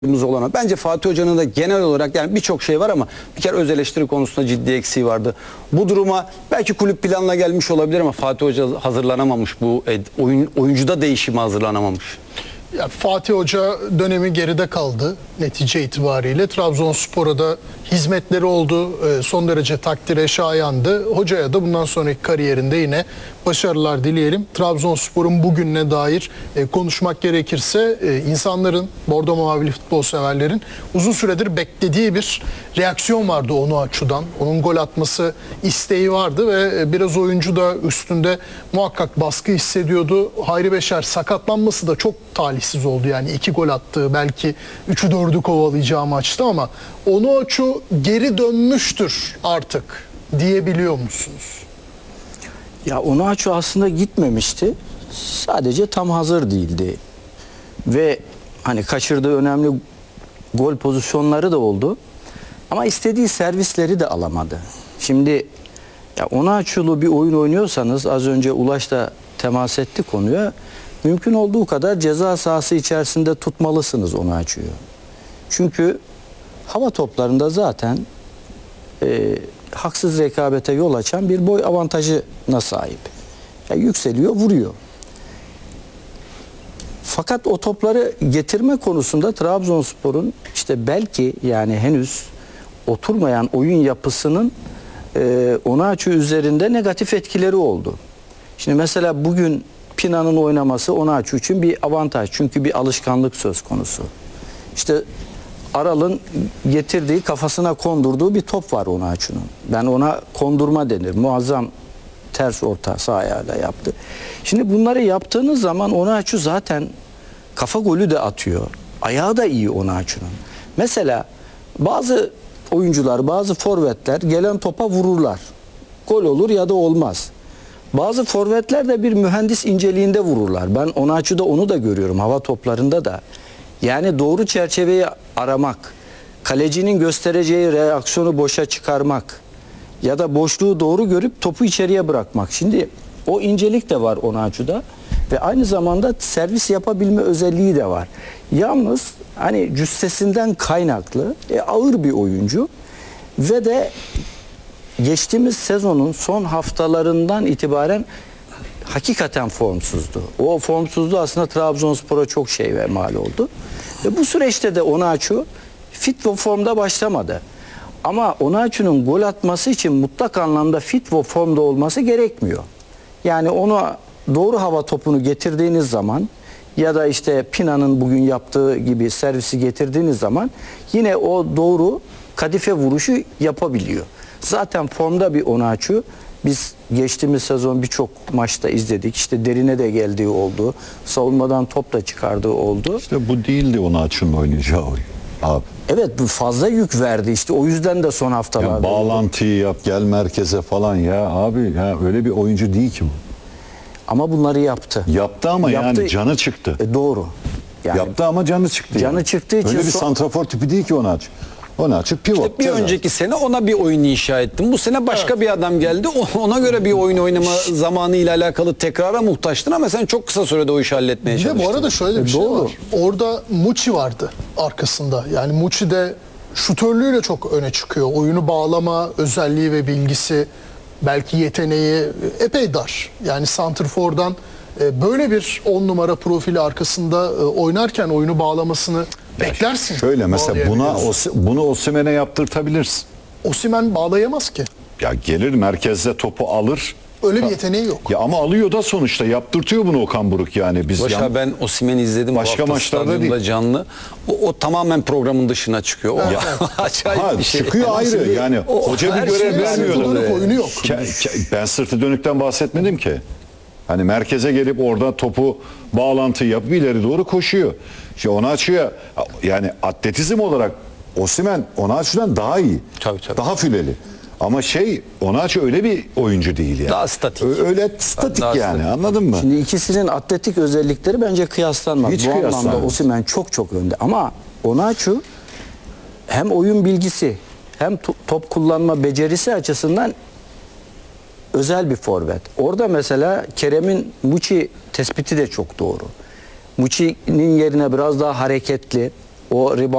olana. Bence Fatih Hoca'nın da genel olarak yani birçok şey var ama bir kere öz eleştiri konusunda ciddi eksiği vardı. Bu duruma belki kulüp planla gelmiş olabilir ama Fatih Hoca hazırlanamamış, bu oyuncuda değişime hazırlanamamış. Ya Fatih Hoca dönemi geride kaldı netice itibariyle. Trabzonspor'a da hizmetleri oldu. Son derece takdire şayandı. Hocaya da bundan sonraki kariyerinde yine başarılar dileyelim. Trabzonspor'un bugününe dair konuşmak gerekirse insanların, bordo mavili futbol severlerin uzun süredir beklediği bir reaksiyon vardı Onuachu'dan. Onun gol atması isteği vardı ve biraz oyuncu da üstünde muhakkak baskı hissediyordu. Hayri Beşer sakatlanması da çok talihsiz oldu. Yani 2 gol attı, belki 3'ü 4'ü kovalayacağı maçta ama Onuachu geri dönmüştür artık diyebiliyor musunuz? Ya Onuachu aslında gitmemişti. Sadece tam hazır değildi. Ve hani kaçırdığı önemli gol pozisyonları da oldu. Ama istediği servisleri de alamadı. Şimdi ya Onuachu'lu bir oyun oynuyorsanız, az önce Ulaş da temas etti konuya, mümkün olduğu kadar ceza sahası içerisinde tutmalısınız Onuachu'yu. Çünkü hava toplarında zaten haksız rekabete yol açan bir boy avantajına sahip. Yani yükseliyor, vuruyor. Fakat o topları getirme konusunda Trabzonspor'un işte belki yani henüz oturmayan oyun yapısının Onuachu üzerinde negatif etkileri oldu. Şimdi mesela bugün Pina'nın oynaması Onuachu için bir avantaj. Çünkü bir alışkanlık söz konusu. İşte Aral'ın getirdiği, kafasına kondurduğu bir top var Onuachu'nun. Ben ona kondurma denir. Muazzam ters orta sağ ayağıyla yaptı. Şimdi bunları yaptığınız zaman Onuachu zaten kafa golü de atıyor. Ayağı da iyi Onuachu'nun. Mesela bazı oyuncular, bazı forvetler gelen topa vururlar. Gol olur ya da olmaz. Bazı forvetler de bir mühendis inceliğinde vururlar. Ben Onuachu'da onu da görüyorum, hava toplarında da. Yani doğru çerçeveyi aramak, kalecinin göstereceği reaksiyonu boşa çıkarmak ya da boşluğu doğru görüp topu içeriye bırakmak. Şimdi o incelik de var Onuachu'da ve aynı zamanda servis yapabilme özelliği de var. Yalnız hani cüssesinden kaynaklı ağır bir oyuncu ve de geçtiğimiz sezonun son haftalarından itibaren hakikaten formsuzdu. O formsuzluğu aslında Trabzonspor'a çok şey ve mal oldu. Ve bu süreçte de Onuachu fit ve formda başlamadı. Ama Onuachu'nun gol atması için mutlak anlamda fit ve formda olması gerekmiyor. Yani ona doğru hava topunu getirdiğiniz zaman ya da işte Pina'nın bugün yaptığı gibi servisi getirdiğiniz zaman yine o doğru kadife vuruşu yapabiliyor. Zaten formda bir Onuachu. Biz geçtiğimiz sezon birçok maçta izledik. İşte derine de geldiği oldu. Savunmadan top da çıkardığı oldu. İşte bu değildi Onuachu'nun oynayacağı oyun abi. Evet, bu fazla yük verdi. İşte o yüzden de son haftalarda. Ya bağlantıyı yap, gel merkeze falan ya abi, ya öyle bir oyuncu değil ki bu. Ama bunları yaptı. Yaptı ama Yaptı. yani canı çıktı. Doğru. Yani yaptı ama canı çıktı. canı yani. çıktığı için öyle bir santrafor tipi değil ki Onuachu. Onuachu pivot. İşte bir önceki sene ona bir oyun inşa ettim. Bu sene başka bir adam geldi. Ona göre bir oyun oynama zamanı ile alakalı tekrara muhtaçtın ama sen çok kısa sürede o işi halletmeye Bir de çalıştın. bu arada şöyle bir şey doğru. var. Orada Muçi vardı arkasında. Yani Muçi de şutörlüğüyle çok öne çıkıyor. Oyunu bağlama özelliği ve bilgisi, belki yeteneği epey dar. Yani santrfordan böyle bir 10 numara profili arkasında oynarken oyunu bağlamasını beklersin. Şöyle mesela Bağlayabiliyorsun. bunu Osimhen'e yaptırtabilirsin. Osimhen bağlayamaz ki. Ya gelir merkezde topu alır. Öyle bir yeteneği yok. Ya ama alıyor da sonuçta, yaptırtıyor bunu Okan Buruk yani. Biz Başka ben Osimhen'i izledim Başka bu hafta maçlarda stadyumda değil. canlı. O tamamen programın dışına çıkıyor. O acayip bir şey. çıkıyor ayrı yani hoca bir her görev şey vermiyor. sırtı dönük oyunu yok. Ben sırtı dönükten bahsetmedim ki. Hani merkeze gelip orada topu bağlantı yapıp ileri doğru koşuyor. İşte Onuachu'ya yani atletizm olarak Osimhen Onuachu'dan daha iyi. Tabii. Daha füleli. Ama Onuachu öyle bir oyuncu değil yani. Daha statik. Öyle statik Daha yani, statik. anladın mı? Şimdi ikisinin atletik özellikleri bence kıyaslanmaz. Hiç Bu kıyaslanmaz. anlamda Osimhen çok önde. Ama Onuachu hem oyun bilgisi hem top kullanma becerisi açısından özel bir forvet. Orada mesela Kerem'in Muçi tespiti de çok doğru. Muçi'nin yerine biraz daha hareketli, o